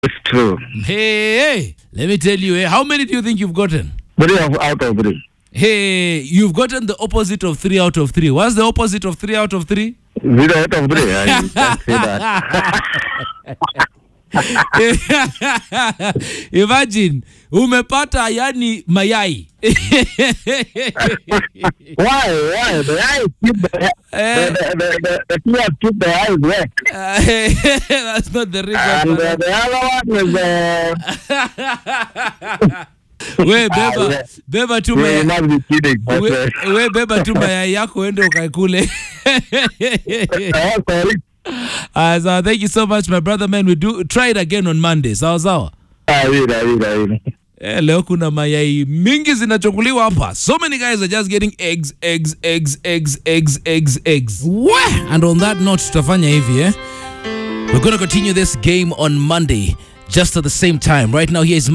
It's true. Hey, let me tell you, how many do you think you've gotten? 3 out of 3. Hey, you've gotten the opposite of 3 out of 3. What's the opposite of 3 out of 3? 0 out of 3. I can't say that. Imagine, umepata yani mayai. Why? The eyes keep the tears keep the eyes wet. That's not the reason. And the other one is We beba tu you must be kidding. we beba tu mayai yako uende ukaikule. Sorry. So thank you so much, my brother, man. We do try it again on Monday. Sawa. Leo kuna mayai mingi zinachukuliwa hapa. So many guys are just getting eggs. And on that note, tutafanya hivi, we're going to continue this game on Monday, just at the same time. Right now, here is